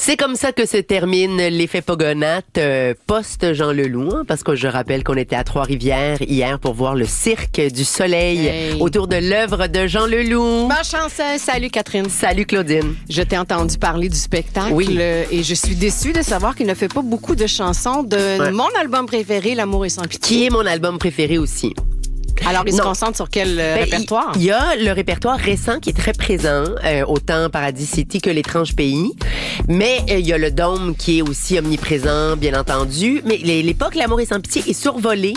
C'est comme ça que se termine l'effet Pogonate post-Jean Leloup, hein, parce que je rappelle qu'on était à Trois-Rivières hier pour voir le Cirque du Soleil autour de l'œuvre de Jean Leloup. Bonne chance, salut Catherine. Salut Claudine. Je t'ai entendu parler du spectacle et je suis déçue de savoir qu'il ne fait pas beaucoup de chansons de mon album préféré, L'amour est sans pitié. Qui est mon album préféré aussi. Alors, il se concentre sur quel répertoire? Il y a le répertoire récent qui est très présent, autant Paradis City que L'Étrange Pays. Mais il y a le Dôme qui est aussi omniprésent, bien entendu. Mais l'époque L'amour est sans pitié est survolée.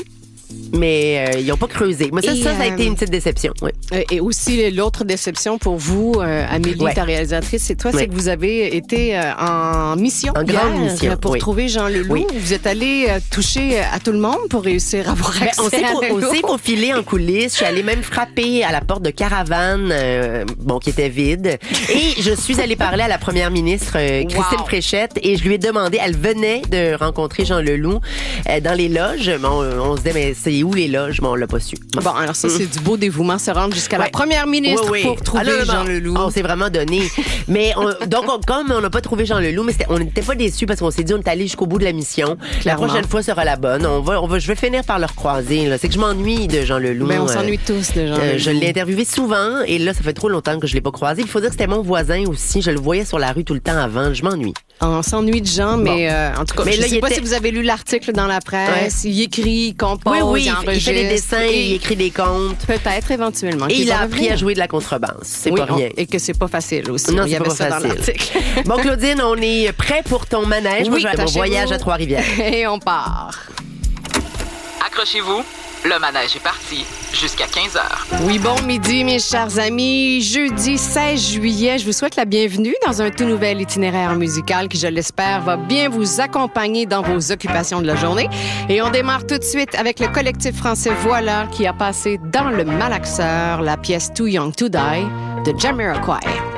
Mais ils n'ont pas creusé. Mais ça a été une petite déception. Oui. Et aussi, l'autre déception pour vous, Amélie, ta réalisatrice, c'est toi, c'est que vous avez été en mission grande mission pour trouver Jean Leloup. Oui. Vous êtes allé toucher à tout le monde pour réussir à avoir accès on s'est profilé en coulisses. Je suis allée même frapper à la porte de Caravane, qui était vide. Et je suis allée parler à la première ministre, Christine Fréchette, et je lui ai demandé, elle venait de rencontrer Jean Leloup dans les loges. On se disait, mais c'est où les loges? On l'a pas su. Bon, alors ça, c'est du beau dévouement, se rendre jusqu'à la première ministre pour trouver Jean Leloup. On s'est vraiment donné. Mais comme on n'a pas trouvé Jean Leloup, mais on n'était pas déçus parce qu'on s'est dit on est allé jusqu'au bout de la mission. Clairement. La prochaine fois sera la bonne. Je vais finir par le recroiser. Là. C'est que je m'ennuie de Jean Leloup. Ben, on s'ennuie tous de Jean Leloup. Je l'ai interviewé souvent et là, ça fait trop longtemps que je l'ai pas croisé. Il faut dire que c'était mon voisin aussi. Je le voyais sur la rue tout le temps avant. Je m'ennuie. On s'ennuie de Jean, mais en tout cas, je ne sais pas si vous avez lu l'article dans la presse. Il écrit, il compose, il enregistre. Il fait des dessins, il écrit des contes. Peut-être, éventuellement. Et il a appris à jouer de la contrebasse. C'est pas rien. Et que c'est pas facile aussi. Non, il y avait pas ça facile. dans l'article. Bon, Claudine, on est prêt pour ton manège. Moi, je vais à mon voyage à Trois-Rivières. Et on part. Accrochez-vous. Le manège est parti jusqu'à 15h. Oui, bon midi, mes chers amis. Jeudi 16 juillet, je vous souhaite la bienvenue dans un tout nouvel itinéraire musical qui, je l'espère, va bien vous accompagner dans vos occupations de la journée. Et on démarre tout de suite avec le collectif français Voilà qui a passé dans le malaxeur la pièce Too Young to Die de Jamiroquai.